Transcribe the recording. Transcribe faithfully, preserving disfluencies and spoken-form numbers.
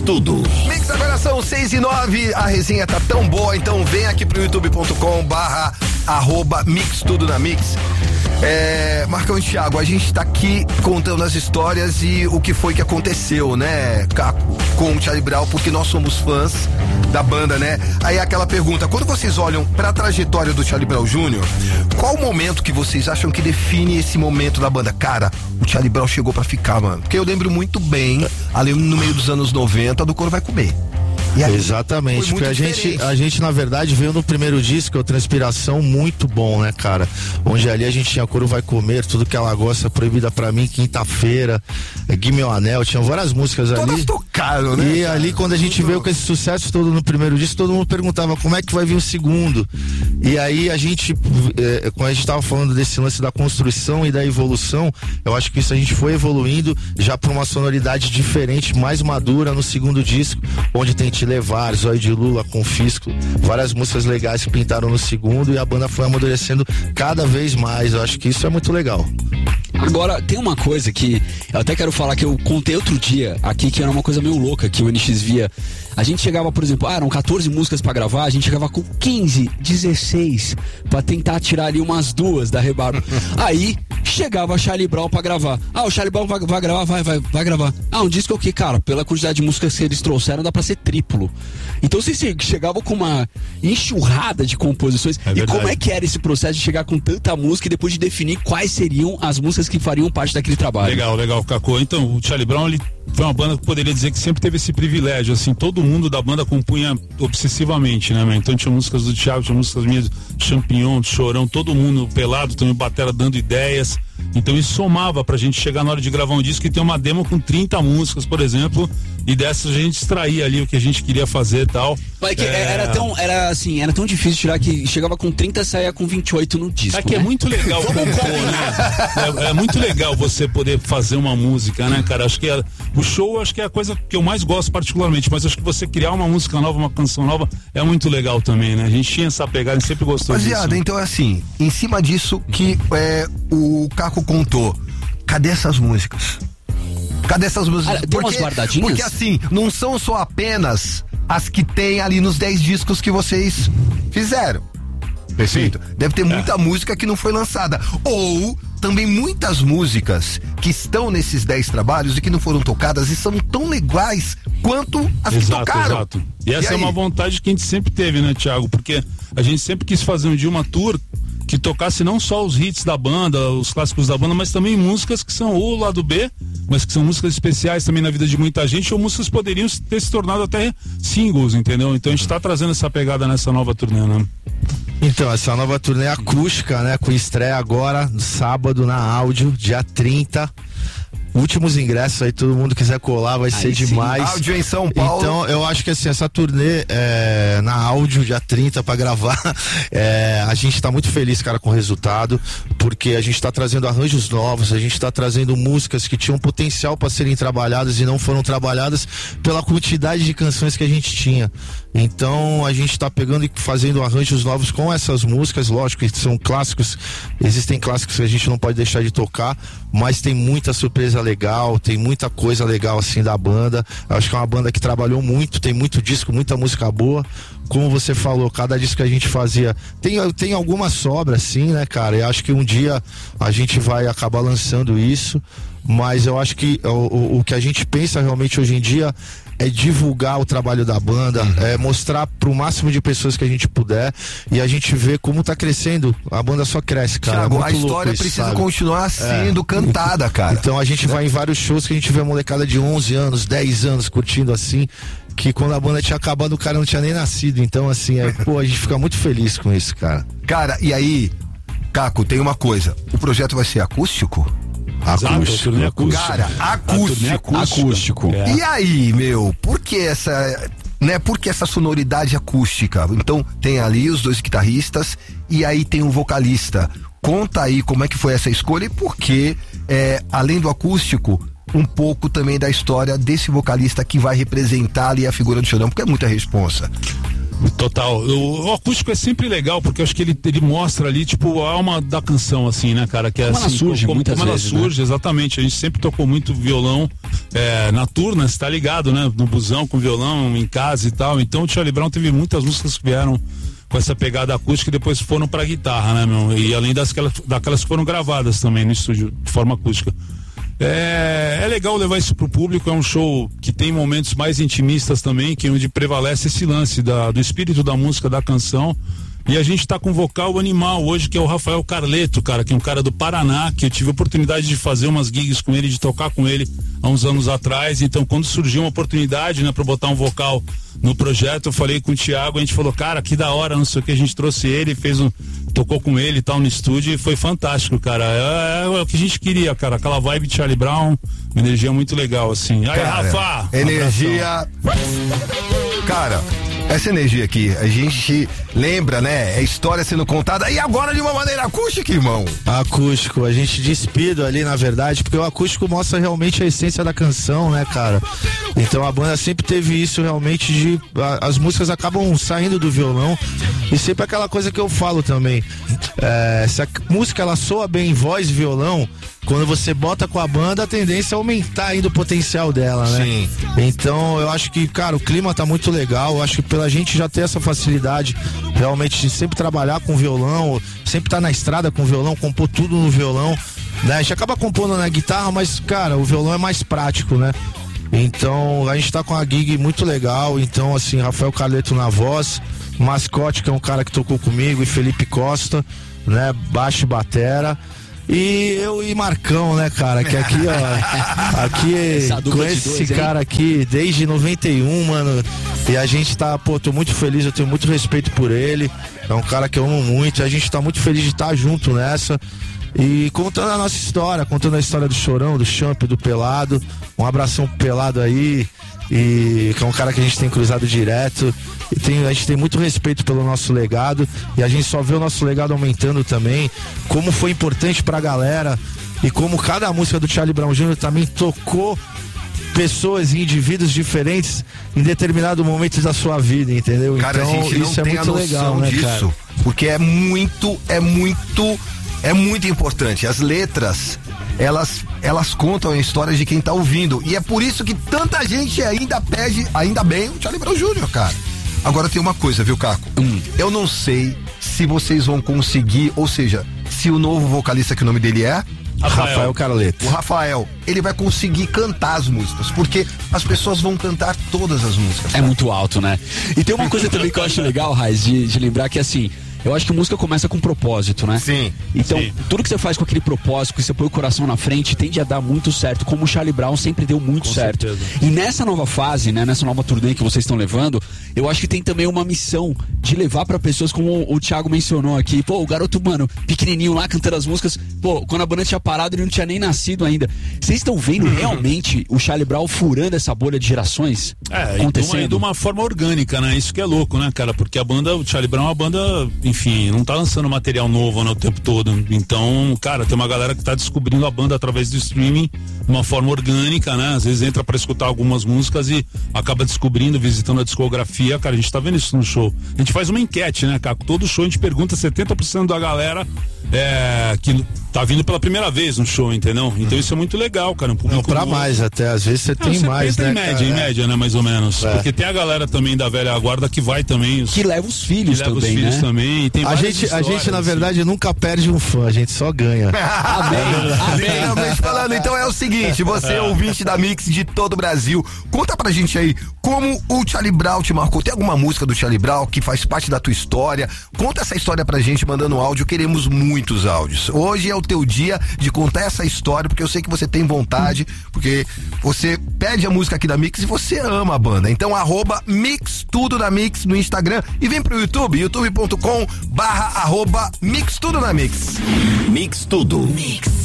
Tudo. Mix, agora são seis e nove, a resenha tá tão boa, então vem aqui pro youtube ponto com barra arroba Mix Tudo na Mix. É, Marcão e Thiago, a gente tá aqui contando as histórias e o que foi que aconteceu, né, Caco, com o Charlie Brown, porque nós somos fãs da banda, né? Aí aquela pergunta, quando vocês olham pra trajetória do Charlie Brown Júnior, qual o momento que vocês acham que define esse momento da banda? Cara, o Charlie Brown chegou pra ficar, mano. Porque eu lembro muito bem, ali no meio dos anos noventa, do Couro Vai Comer. Exatamente, porque a gente, a gente na verdade veio no primeiro disco, o Transpiração, muito bom, né, cara? Onde ali a gente tinha Couro Vai Comer, Tudo Que Ela Gosta, Proibida Pra Mim, Quinta-feira, Gui Meu Anel, tinham várias músicas ali. Todas tocaram, né? E cara, ali quando a gente veio com esse sucesso todo no primeiro disco, todo mundo perguntava como é que vai vir o segundo. E aí a gente, é, quando a gente tava falando desse lance da construção e da evolução, eu acho que isso a gente foi evoluindo já pra uma sonoridade diferente, mais madura no segundo disco, onde tem Levar, Zóio de Lula, Confisco, várias músicas legais que pintaram no segundo e a banda foi amadurecendo cada vez mais. Eu acho que isso é muito legal. Agora, tem uma coisa que eu até quero falar, que eu contei outro dia aqui, que era uma coisa meio louca que o N X via. A gente chegava, por exemplo, ah, eram quatorze músicas pra gravar, a gente chegava com quinze, dezesseis pra tentar tirar ali umas duas da rebarba. Aí chegava Charlie Brown pra gravar. Ah, o Charlie Brown vai, vai gravar, vai, vai, vai gravar. Ah, um disco que, cara, pela quantidade de músicas que eles trouxeram, dá pra ser triplo. Então vocês chegavam com uma enxurrada de composições. É e como é que era esse processo de chegar com tanta música e depois de definir quais seriam as músicas que fariam parte daquele trabalho? Legal, legal, Cacô. Então, o Charlie Brown, ele foi uma banda que poderia dizer que sempre teve esse privilégio, assim, todo mundo da banda compunha obsessivamente, né, man? Então tinha músicas do Thiago, tinha músicas minhas, Champignon, Chorão, todo mundo pelado, também batera dando ideias. Então isso somava pra gente chegar na hora de gravar um disco e ter uma demo com trinta músicas, por exemplo, e dessas a gente extraía ali o que a gente queria fazer e tal. Mas que é... era tão, era assim, era tão difícil tirar que chegava com trinta e saía com vinte e oito no disco. É que né? É muito legal compor, né? É, é muito legal você poder fazer uma música, né, cara? Acho que é, o show acho que é a coisa que eu mais gosto particularmente, mas acho que você criar uma música nova, uma canção nova, é muito legal também, né? A gente tinha essa pegada, a gente sempre gostou disso. Rapaziada, então é assim, em cima disso que é, o Caco contou, cadê essas músicas? Cadê essas músicas? Ah, porque, guardadinhas? Porque assim, não são só apenas as que tem ali nos dez discos que vocês fizeram. Perfeito? Sim. Deve ter muita é. música que não foi lançada. Ou também muitas músicas que estão nesses dez trabalhos e que não foram tocadas e são tão legais quanto as exato, que tocaram. Exato. E essa e é uma vontade que a gente sempre teve, né, Thiago? Porque a gente sempre quis fazer um dia uma tour que tocasse não só os hits da banda, os clássicos da banda, mas também músicas que são o lado B, mas que são músicas especiais também na vida de muita gente, ou músicas que poderiam ter se tornado até singles, entendeu? Então a gente tá trazendo essa pegada nessa nova turnê, né? Então, essa nova turnê acústica, né, com estreia agora, no sábado, na Áudio, dia trinta. Últimos ingressos aí, todo mundo quiser colar, vai aí ser sim. demais. Áudio em São Paulo. Então, eu acho que assim, essa turnê é, na Áudio, dia trinta, pra gravar, é, a gente tá muito feliz, cara, com o resultado, porque a gente tá trazendo arranjos novos, a gente tá trazendo músicas que tinham potencial para serem trabalhadas e não foram trabalhadas pela quantidade de canções que a gente tinha. Então, a gente tá pegando e fazendo arranjos novos com essas músicas, lógico que são clássicos, existem clássicos que a gente não pode deixar de tocar, mas tem muita surpresa legal, tem muita coisa legal assim da banda. Eu acho que é uma banda que trabalhou muito, tem muito disco, muita música boa. Como você falou, cada disco que a gente fazia tem, tem alguma sobra, sim, né, cara? Eu acho que um dia a gente vai acabar lançando isso, mas eu acho que o, o, o que a gente pensa realmente hoje em dia é divulgar o trabalho da banda, uhum. é mostrar pro máximo de pessoas que a gente puder e a gente vê como tá crescendo, a banda só cresce, cara. Thiago, é a história isso, precisa sabe? continuar sendo é. cantada, cara. Então a gente vai em vários shows que a gente vê a molecada de onze anos, dez anos curtindo assim, que quando a banda tinha acabado o cara não tinha nem nascido, então assim, é, pô, a gente fica muito feliz com isso, cara. Cara, e aí, Caco, tem uma coisa, o projeto vai ser acústico? Acústico, Exato, acústico. Cara, acústico. Acústico. É. E aí, meu, por que essa, né, por que essa sonoridade acústica? Então, tem ali os dois guitarristas e aí tem um vocalista. Conta aí como é que foi essa escolha e por que, é, além do acústico, um pouco também da história desse vocalista que vai representar ali a figura do Chorão, porque é muita responsa. Total, o, o acústico é sempre legal, porque eu acho que ele, ele mostra ali, tipo, a alma da canção, assim, né, cara? Que é como assim, ela surge, como, muitas como vezes, ela surge, né? Exatamente. A gente sempre tocou muito violão, é, na turna, você tá ligado, né? No busão, com violão, em casa e tal. Então o Charlie Brown teve muitas músicas que vieram com essa pegada acústica e depois foram pra guitarra, né, meu? E além das, daquelas que foram gravadas também no estúdio, de forma acústica. É, é legal levar isso pro público, é um show que tem momentos mais intimistas também, que onde prevalece esse lance da, do espírito da música, da canção. E a gente tá com um vocal animal hoje, que é o Rafael Carleto, cara, que é um cara do Paraná, que eu tive a oportunidade de fazer umas gigs com ele, de tocar com ele há uns anos atrás. Então, quando surgiu uma oportunidade, né, pra botar um vocal no projeto, eu falei com o Thiago, a gente falou, cara, que da hora, não sei o que, a gente trouxe ele, fez um, tocou com ele e tal no estúdio e foi fantástico, cara. É, é, é o que a gente queria, cara, aquela vibe de Charlie Brown, uma energia muito legal, assim. Aí, cara, Rafa! Energia. Cara, essa energia aqui, a gente lembra, né? É história sendo contada e agora de uma maneira acústica, irmão. Acústico, a gente despido ali, na verdade, porque o acústico mostra realmente a essência da canção, né, cara? Então a banda sempre teve isso realmente de... A, as músicas acabam saindo do violão e sempre aquela coisa que eu falo também. É, se a música ela soa bem em voz e violão, quando você bota com a banda, a tendência é aumentar ainda o potencial dela, né? Sim. Então eu acho que, cara, o clima tá muito legal. Eu acho que pela gente já ter essa facilidade realmente de sempre trabalhar com violão, sempre estar tá na estrada com violão, compor tudo no violão, né? A gente acaba compondo na guitarra, mas, cara, o violão é mais prático, né? Então a gente tá com a gig muito legal. Então, assim, Rafael Carleto na voz, Mascote, que é um cara que tocou comigo, e Felipe Costa, né? Baixo e batera. E eu e Marcão, né, cara, que aqui, ó, aqui, com esse dois, cara aqui desde noventa e um, mano, e a gente tá, pô, tô muito feliz, eu tenho muito respeito por ele, é um cara que eu amo muito, a gente tá muito feliz de estar junto nessa, e contando a nossa história, contando a história do Chorão, do Champ, do Pelado, um abração pro Pelado aí, e que é um cara que a gente tem cruzado direto, e tem, a gente tem muito respeito pelo nosso legado, e a gente só vê o nosso legado aumentando também, como foi importante pra galera, e como cada música do Charlie Brown Júnior também tocou pessoas e indivíduos diferentes em determinado momento da sua vida, entendeu? Cara, então a gente não isso é tem muito a noção legal, né, disso, cara? porque é muito, é muito, é muito importante. As letras, elas, elas contam a história de quem tá ouvindo, e é por isso que tanta gente ainda pede, ainda bem, o Charlie Brown Júnior, cara. Agora tem uma coisa, viu, Caco? Hum. Eu não sei se vocês vão conseguir, ou seja, se o novo vocalista, que o nome dele é Rafael, Rafael Carleto. O Rafael, ele vai conseguir cantar as músicas, porque as pessoas vão cantar todas as músicas. É, tá? Muito alto, né? E tem uma coisa também que eu acho legal, Raiz, de, de lembrar que, assim, eu acho que a música começa com propósito, né? Sim. Então, sim. tudo que você faz com aquele propósito, que você põe o coração na frente, tende a dar muito certo, como o Charlie Brown sempre deu muito com certo. Certeza. E nessa nova fase, né, nessa nova turnê que vocês estão levando, eu acho que tem também uma missão de levar pra pessoas, como o, o Thiago mencionou aqui, pô, o garoto, mano, pequenininho lá cantando as músicas, pô, quando a banda tinha parado, ele não tinha nem nascido ainda. Vocês estão vendo realmente o Charlie Brown furando essa bolha de gerações? É, acontecendo? E de, uma, de uma forma orgânica, né? Isso que é louco, né, cara? Porque a banda, o Charlie Brown é uma banda, enfim, não tá lançando material novo, né, o tempo todo. Então, cara, tem uma galera que tá descobrindo a banda através do streaming de uma forma orgânica, né? Às vezes entra pra escutar algumas músicas e acaba descobrindo, visitando a discografia. Cara, a gente tá vendo isso no show. A gente faz uma enquete, né, Caco? Todo show a gente pergunta, setenta por cento da galera é, que tá vindo pela primeira vez no show, entendeu? Então isso é muito legal, cara. Um não, pra novo. Mais até, às vezes você tem mais, né? Em média, cara? Em média, né, mais ou menos. É. Porque tem a galera também da velha guarda que vai também. Os, que leva os filhos que leva também, os filhos né? também. E tem a gente, a gente, na verdade, assim, nunca perde um fã, a gente só ganha. Amém. Amém. Falando, então é o seguinte, você é ouvinte da Mix de todo o Brasil, conta pra gente aí como o Charlie Brown te marcou. Tem alguma música do Charlie Brown que faz parte da tua história? Conta essa história pra gente mandando áudio, queremos muitos áudios. Hoje é o teu dia de contar essa história, porque eu sei que você tem vontade, porque você pede a música aqui da Mix e você ama a banda. Então arroba Mix Tudo na Mix no Instagram e vem pro YouTube, youtube ponto com barra arroba Mix Tudo na Mix. Mix Tudo. Mix.